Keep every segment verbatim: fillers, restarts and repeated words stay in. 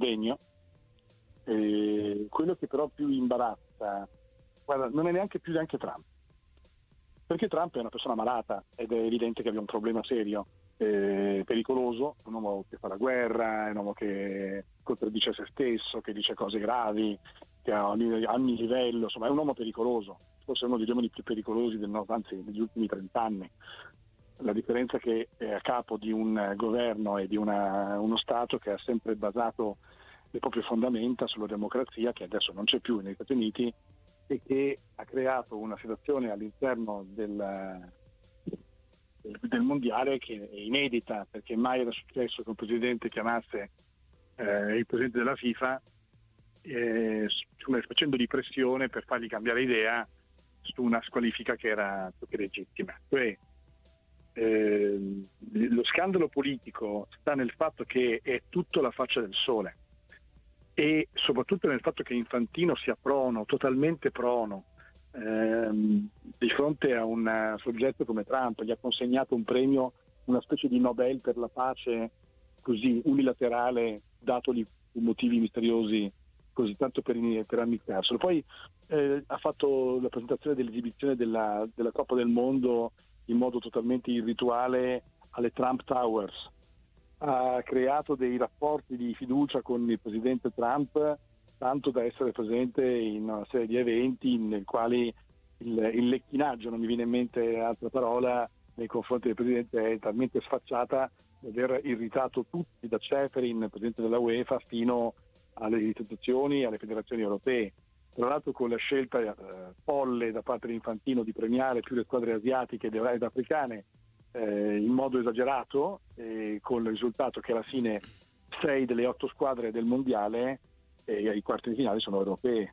degno. E quello che però più imbarazza, guarda, non è neanche più neanche Trump, perché Trump è una persona malata ed è evidente che abbia un problema serio, eh, pericoloso, un uomo che fa la guerra, è un uomo che contraddice se stesso, che dice cose gravi, che ha ogni livello, insomma è un uomo pericoloso, forse uno degli uomini più pericolosi del nord, anzi degli ultimi trent'anni. La differenza è che è a capo di un governo e di una, uno Stato che ha sempre basato le proprie fondamenta sulla democrazia, che adesso non c'è più negli Stati Uniti, e che ha creato una situazione all'interno del, del, del mondiale che è inedita, perché mai era successo che un presidente chiamasse eh, il presidente della FIFA eh, facendogli pressione per fargli cambiare idea su una squalifica che era più che legittima. Cioè, eh, lo scandalo politico sta nel fatto che è tutto la faccia del sole, e soprattutto nel fatto che Infantino sia prono, totalmente prono, ehm, di fronte a un soggetto come Trump. Gli ha consegnato un premio, una specie di Nobel per la pace, così unilaterale, datogli motivi misteriosi, così tanto per, per ammicarselo. Poi eh, ha fatto la presentazione dell'esibizione della, della Coppa del Mondo in modo totalmente irrituale alle Trump Towers. Ha creato dei rapporti di fiducia con il presidente Trump, tanto da essere presente in una serie di eventi nei quali il, il lecchinaggio, non mi viene in mente altra parola, nei confronti del presidente è talmente sfacciata da aver irritato tutti, da Ceferin, presidente della UEFA, fino alle istituzioni e alle federazioni europee. Tra l'altro con la scelta eh, folle da parte di Infantino di premiare più le squadre asiatiche ed africane eh, in modo esagerato, eh, con il risultato che alla fine sei delle otto squadre del mondiale eh, ai quarti di finale sono europee,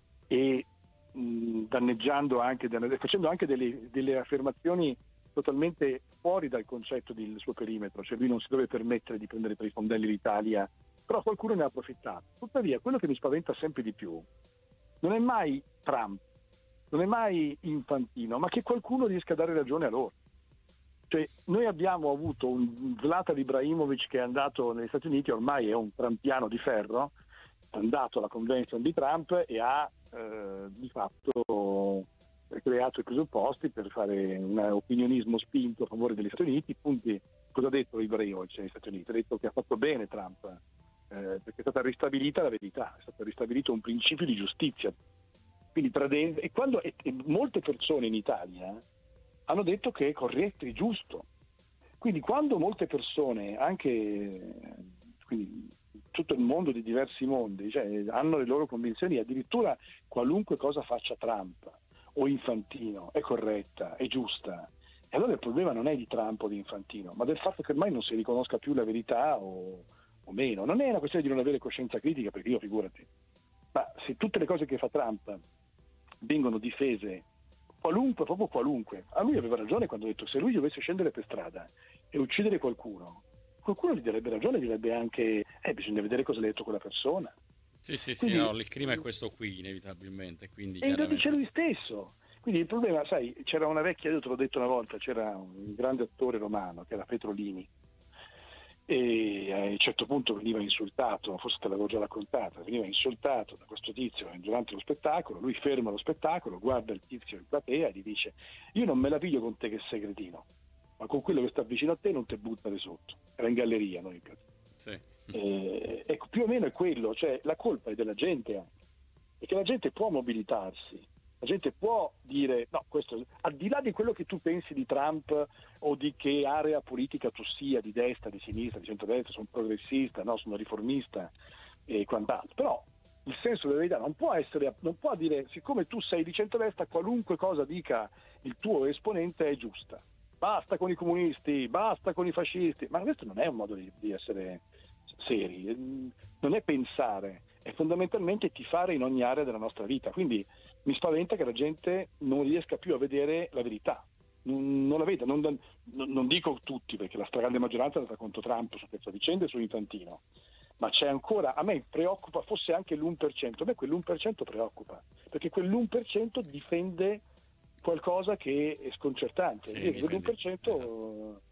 e mh, danneggiando anche, facendo anche delle, delle affermazioni totalmente fuori dal concetto del suo perimetro, cioè lui non si deve permettere di prendere per i fondelli l'Italia, però qualcuno ne ha approfittato. Tuttavia quello che mi spaventa sempre di più non è mai Trump, non è mai Infantino, ma che qualcuno riesca a dare ragione a loro. Cioè, noi abbiamo avuto un Zlatan Ibrahimovic che è andato negli Stati Uniti, ormai è un trampiano di ferro, è andato alla convention di Trump e ha eh, di fatto creato i presupposti per fare un opinionismo spinto a favore degli Stati Uniti. Punti, cosa ha detto Ibrahimovic negli Stati Uniti? Ha detto che ha fatto bene Trump, eh, perché è stata ristabilita la verità, è stato ristabilito un principio di giustizia. Quindi tradendo, e quando e, e molte persone in Italia hanno detto che è corretto e giusto. Quindi quando molte persone, anche quindi, tutto il mondo di diversi mondi, cioè, hanno le loro convinzioni, addirittura qualunque cosa faccia Trump o Infantino è corretta, è giusta, e allora il problema non è di Trump o di Infantino, ma del fatto che ormai non si riconosca più la verità o, o meno. Non è una questione di non avere coscienza critica, perché io figurati, ma se tutte le cose che fa Trump vengono difese, qualunque, proprio qualunque, a lui aveva ragione quando ha detto: se lui dovesse scendere per strada e uccidere qualcuno, qualcuno gli darebbe ragione, direbbe anche eh, bisogna vedere cosa ha detto quella persona. Sì, sì, sì, Quindi, no, il crimine è questo qui, inevitabilmente, quindi e lo dice chiaramente... lui stesso. Quindi il problema, sai, c'era una vecchia, io te l'ho detto una volta, c'era un grande attore romano che era Petrolini, e a un certo punto veniva insultato, forse te l'avevo già raccontata, veniva insultato da questo tizio durante lo spettacolo. Lui ferma lo spettacolo, guarda il tizio in platea e gli dice: io non me la piglio con te che sei cretino, ma con quello che sta vicino a te non te buttare sotto. Era in galleria, non in piazza. Sì. Eh, ecco, più o meno è quello, cioè la colpa è della gente anche, perché la gente può mobilitarsi, la gente può dire no, questo, al di là di quello che tu pensi di Trump o di che area politica tu sia, di destra, di sinistra, di centrodestra, sono progressista, no, sono riformista e quant'altro, però il senso della verità non può essere, non può dire siccome tu sei di centrodestra qualunque cosa dica il tuo esponente è giusta, basta con i comunisti, basta con i fascisti, ma questo non è un modo di, di essere seri, non è pensare, è fondamentalmente tifare in ogni area della nostra vita. Quindi mi spaventa che la gente non riesca più a vedere la verità, non, non la veda, non, non, non dico tutti, perché la stragrande maggioranza è andata contro Trump su questa vicenda e su Infantino, ma c'è ancora, a me preoccupa, fosse anche l'uno per cento, a me quell'uno per cento preoccupa, perché quell'uno per cento difende qualcosa che è sconcertante, Sì, e quell'uno per cento esatto.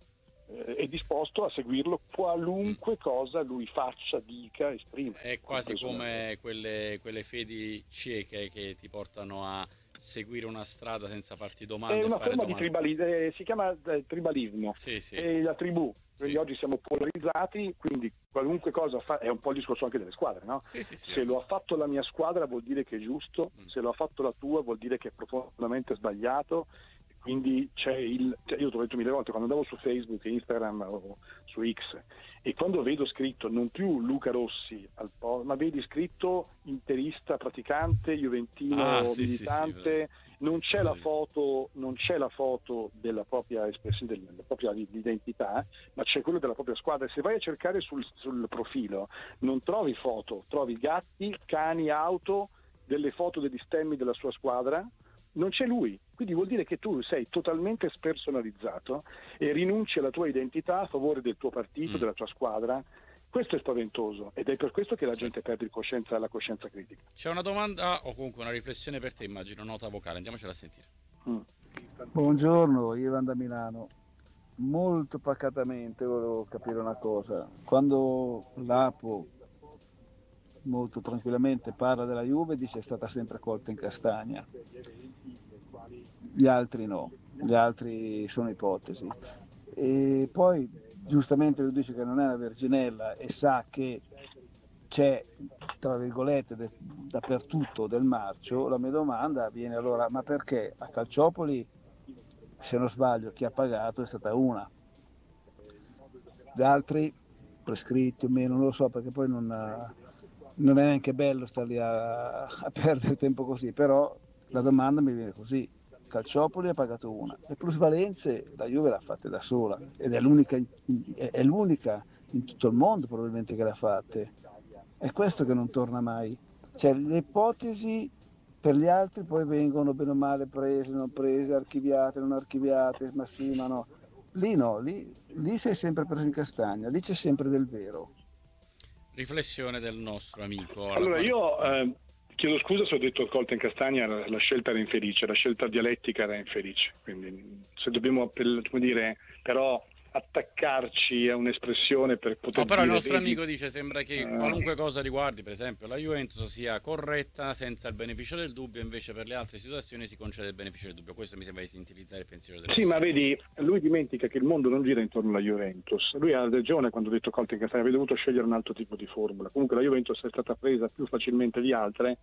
eh, è disposto a seguirlo qualunque cosa lui faccia, dica, esprima. È quasi come quelle, quelle fedi cieche che ti portano a seguire una strada senza farti domande È e una fare forma di domande. tribalismo, si chiama eh, tribalismo, Sì, sì, è la tribù, quindi sì. oggi siamo polarizzati, quindi qualunque cosa fa, è un po' il discorso anche delle squadre, no? Sì, sì, sì, Se lo ovvio. ha fatto la mia squadra vuol dire che è giusto, Mm. se lo ha fatto la tua vuol dire che è profondamente sbagliato, quindi c'è il, cioè io te l'ho detto mille volte, quando andavo su Facebook, Instagram o su X, e quando vedo scritto non più Luca Rossi al po- ma vedi scritto interista praticante, Ah, juventino sì, sì, sì, militante, mi non c'è ricordo la di- foto, non c'è la foto della propria espressione, della propria identità, ma c'è quello della propria squadra. E se vai a cercare sul, sul profilo non trovi foto, trovi gatti, cani, auto, delle foto degli stemmi della sua squadra, non c'è lui, quindi vuol dire che tu sei totalmente spersonalizzato e rinunci alla tua identità a favore del tuo partito, Mm, della tua squadra. Questo è spaventoso ed è per questo che la gente certo. perde il coscienza, la coscienza critica. C'è una domanda o comunque una riflessione per te, immagino, nota vocale, andiamocela a sentire. Mm. Buongiorno, Ivan da Milano. Molto pacatamente volevo capire una cosa. Quando l'Apo molto tranquillamente parla della Juve, dice è stata sempre colta in castagna. Gli altri no, gli altri sono ipotesi. E poi giustamente lui dice che non è una verginella e sa che c'è, tra virgolette, de- dappertutto del marcio. La mia domanda viene allora, ma perché a Calciopoli, se non sbaglio, chi ha pagato è stata una, gli altri prescritti o meno, non lo so, perché poi non, non è neanche bello stare lì a, a perdere tempo così, però la domanda mi viene così. Calciopoli ha pagato una, le plusvalenze la Juve l'ha fatte da sola ed è l'unica, è l'unica in tutto il mondo probabilmente che l'ha fatte. È questo che non torna mai. Cioè le ipotesi per gli altri poi vengono bene o male prese, non prese, archiviate, non archiviate, ma sì, ma no. Lì no, lì, lì sei sempre preso in castagna, lì c'è sempre del vero. Riflessione del nostro amico, alla Allora quale... io Mm. eh, chiedo scusa se ho detto colta in castagna, la, la scelta era infelice, la scelta dialettica era infelice, quindi se dobbiamo per- come dire, però attaccarci a un'espressione per No, poter però il dire nostro vedi amico dice sembra che eh, qualunque cosa riguardi, per esempio, la Juventus sia corretta senza il beneficio del dubbio, invece per le altre situazioni si concede il beneficio del dubbio. Questo mi sembra di sintetizzare il pensiero del sì, ma nostro amico. vedi, lui dimentica che il mondo non gira intorno alla Juventus. Lui ha ragione quando ha detto colta in castagna, avrebbe dovuto scegliere un altro tipo di formula. Comunque la Juventus è stata presa più facilmente di altre,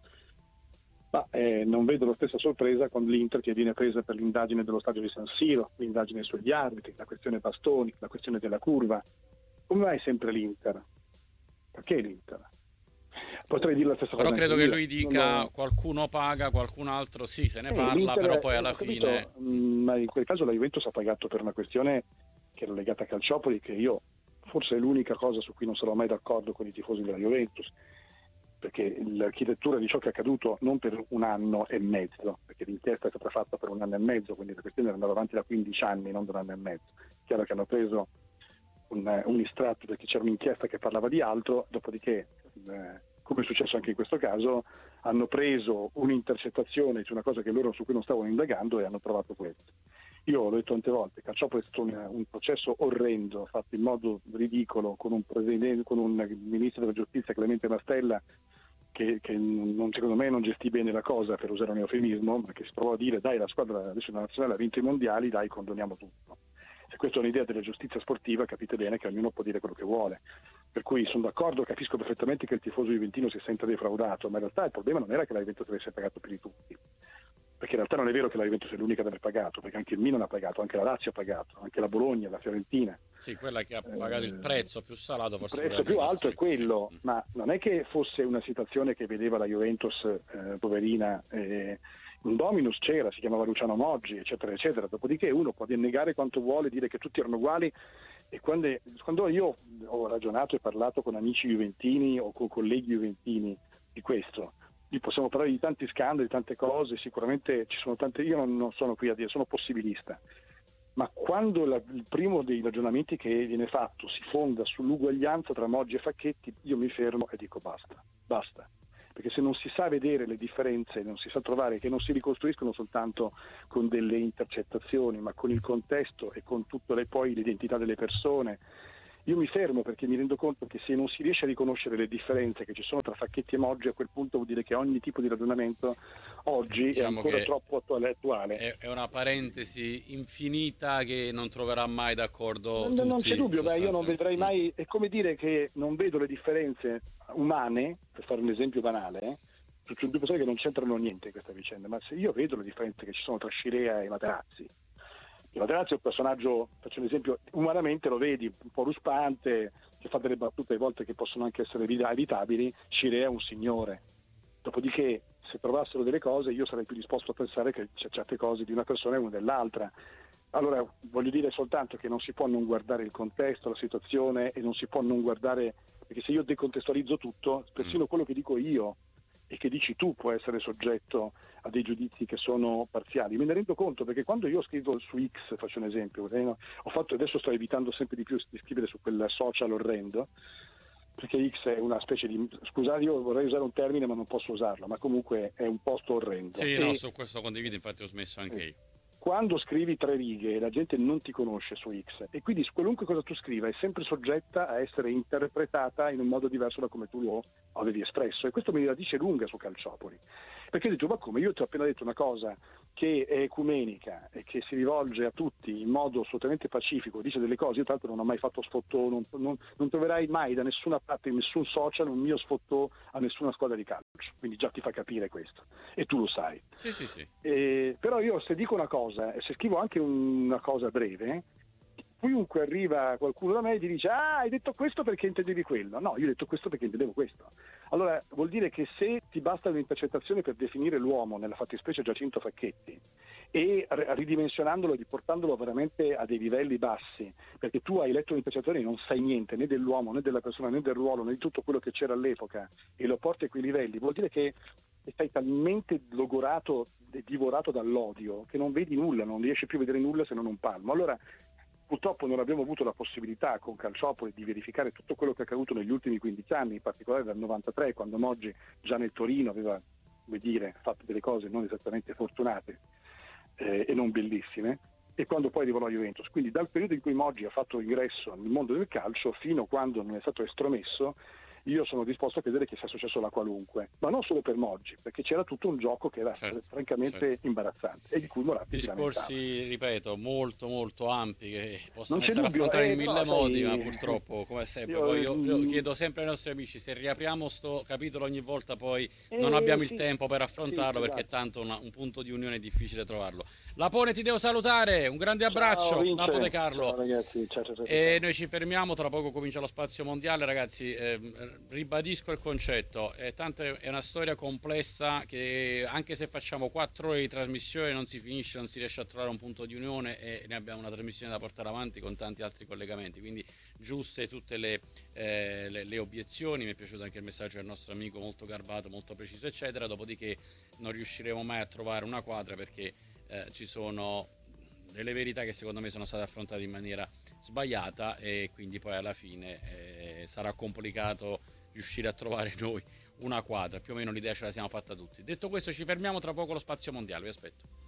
ma eh, non vedo la stessa sorpresa con l'Inter che viene presa per l'indagine dello stadio di San Siro, l'indagine sugli arbitri, la questione Bastoni, la questione della curva. Come mai sempre l'Inter? Perché l'Inter? Potrei dire la stessa Però cosa anche credo che io. lui Non dica lo... qualcuno paga, qualcun altro sì, se ne Eh, parla, L'Inter, però poi eh, alla ho fine... capito, mh, ma in quel caso la Juventus ha pagato per una questione che era legata a Calciopoli, che io forse è l'unica cosa su cui non sarò mai d'accordo con i tifosi della Juventus, perché l'architettura di ciò che è accaduto non per un anno e mezzo, perché l'inchiesta è stata fatta per un anno e mezzo, quindi la questione era andata avanti da quindici anni, non da un anno e mezzo. Chiaro che hanno preso un, un estratto perché c'era un'inchiesta che parlava di altro, dopodiché, eh, come è successo anche in questo caso, hanno preso un'intercettazione su una cosa che loro su cui non stavano indagando e hanno trovato questo. Io l'ho detto tante volte, Calciopoli è stato un, un processo orrendo, fatto in modo ridicolo, con un, presidente, con un ministro della giustizia, Clemente Mastella, che, che non, secondo me non gestì bene la cosa, per usare un eufemismo, ma che si provò a dire dai, la squadra adesso la nazionale ha vinto i mondiali, dai, condoniamo tutto. Se questa è un'idea della giustizia sportiva, capite bene che ognuno può dire quello che vuole. Per cui sono d'accordo, capisco perfettamente che il tifoso juventino si senta defraudato, ma in realtà il problema non era che la Juventus avesse pagato per i tutti, perché in realtà non è vero che la Juventus è l'unica ad aver pagato, perché anche il Milan ha pagato, anche la Lazio ha pagato, anche la Bologna, la Fiorentina. Sì, quella che ha pagato il Eh, prezzo più salato il forse prezzo dovrebbe più il alto nostro è amico, sì. quello, Mm. ma non è che fosse una situazione che vedeva la Juventus eh, poverina, eh, un dominus c'era, si chiamava Luciano Moggi, eccetera, eccetera. Dopodiché uno può negare quanto vuole, dire che tutti erano uguali, e quando, quando io ho ragionato e parlato con amici juventini o con colleghi juventini di questo, possiamo parlare di tanti scandali, di tante cose, sicuramente ci sono tante, io non, non sono qui a dire, sono possibilista, ma quando la, il primo dei ragionamenti che viene fatto si fonda sull'uguaglianza tra Moggi e Facchetti, io mi fermo e dico basta, basta, perché perché se non si sa vedere le differenze, non si sa trovare, che non si ricostruiscono soltanto con delle intercettazioni, ma con il contesto e con tutte le, poi l'identità delle persone. Io mi fermo perché mi rendo conto che se non si riesce a riconoscere le differenze che ci sono tra Facchetti e Moggi, a quel punto vuol dire che ogni tipo di ragionamento oggi diciamo è ancora troppo attuale. È, è una parentesi infinita che non troverà mai d'accordo non, tutti. Non c'è dubbio, beh, io non vedrei mai, è come dire che non vedo le differenze umane, per fare un esempio banale, eh? Sono due persone che non c'entrano niente in questa vicenda, ma se io vedo le differenze che ci sono tra Scirea e Materazzi. Materazzi è un personaggio, faccio un esempio, umanamente lo vedi, un po' ruspante, che fa delle battute a volte che possono anche essere evitabili. Scirea è un signore. Dopodiché, se trovassero delle cose, io sarei più disposto a pensare che c'è certe cose di una persona e una dell'altra. Allora, voglio dire soltanto che non si può non guardare il contesto, la situazione, e non si può non guardare, perché se io decontestualizzo tutto, persino quello che dico io e che dici tu può essere soggetto a dei giudizi che sono parziali. Me ne rendo conto perché quando io scrivo su X, faccio un esempio, eh, ho fatto, adesso sto evitando sempre di più di scrivere su quel social orrendo, perché X è una specie di, scusate, io vorrei usare un termine ma non posso usarlo, ma comunque è un posto orrendo. Sì, e, no, su questo condivido, infatti ho smesso anche eh, io. Quando scrivi tre righe la gente non ti conosce su X e quindi qualunque cosa tu scriva è sempre soggetta a essere interpretata in un modo diverso da come tu lo avevi espresso, e questo mi la dice lunga su Calciopoli, perché ho detto ma come, io ti ho appena detto una cosa che è ecumenica e che si rivolge a tutti in modo assolutamente pacifico, dice delle cose, io tra l'altro non ho mai fatto sfottò, non, non, non troverai mai da nessuna parte, in nessun social, un mio sfottò a nessuna squadra di calcio, quindi già ti fa capire questo e tu lo sai. Sì, sì, sì. Eh, però io se dico una cosa e se scrivo anche una cosa breve, chiunque arriva qualcuno da me e ti dice ah, hai detto questo perché intendevi quello. No, io ho detto questo perché intendevo questo. Allora vuol dire che se ti basta un'intercettazione per definire l'uomo, nella fattispecie Giacinto Facchetti, e ridimensionandolo e riportandolo veramente a dei livelli bassi, perché tu hai letto un'intercettazione e non sai niente né dell'uomo né della persona né del ruolo né di tutto quello che c'era all'epoca e lo porti a quei livelli, vuol dire che stai talmente logorato e divorato dall'odio che non vedi nulla, non riesci più a vedere nulla se non un palmo. Allora purtroppo non abbiamo avuto la possibilità con Calciopoli di verificare tutto quello che è accaduto negli ultimi quindici anni, in particolare dal novantatré, quando Moggi già nel Torino aveva, come dire, fatto delle cose non esattamente fortunate eh, e non bellissime, e quando poi arrivò alla Juventus. Quindi dal periodo in cui Moggi ha fatto ingresso nel mondo del calcio fino a quando non è stato estromesso, io sono disposto a credere che sia successo la qualunque, ma non solo per Moggi, perché c'era tutto un gioco che era certo, francamente certo. imbarazzante e di cui Moratti si lamentava. Discorsi, ripeto, molto molto ampi che possono Non c'è essere dubbio, affrontati eh, in mille no, modi, sai, ma purtroppo, come sempre, io, poi io, io mm, chiedo sempre ai nostri amici, se riapriamo sto capitolo ogni volta poi eh, non abbiamo il sì, tempo per affrontarlo, sì, perché esatto. tanto una- un punto di unione è difficile trovarlo. Lapone, ti devo salutare, un grande Ciao abbraccio, Vince, Lapo De Carlo. ciao ragazzi, ciao ciao ciao. E ciao. noi ci fermiamo, tra poco comincia lo spazio mondiale, ragazzi. ehm, ribadisco il concetto, eh, tanto è è una storia complessa che anche se facciamo quattro ore di trasmissione non si finisce, non si riesce a trovare un punto di unione, e ne abbiamo una trasmissione da portare avanti con tanti altri collegamenti, quindi giuste tutte le, eh, le, le obiezioni. Mi è piaciuto anche il messaggio del nostro amico, molto garbato, molto preciso eccetera, dopodiché non riusciremo mai a trovare una quadra perché eh, ci sono delle verità che secondo me sono state affrontate in maniera sbagliata, e quindi poi alla fine eh, sarà complicato riuscire a trovare noi una quadra. Più o meno l'idea ce la siamo fatta tutti. Detto questo, ci fermiamo, tra poco lo spazio mondiale, vi aspetto.